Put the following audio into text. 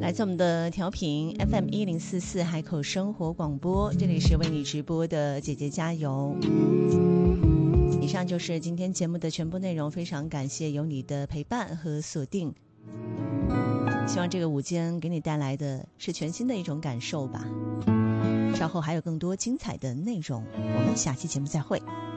来自我们的调频 FM1044海口生活广播，这里是为你直播的姐姐加油。以上就是今天节目的全部内容，非常感谢有你的陪伴和锁定，希望这个午间给你带来的是全新的一种感受吧。稍后还有更多精彩的内容，我们下期节目再会。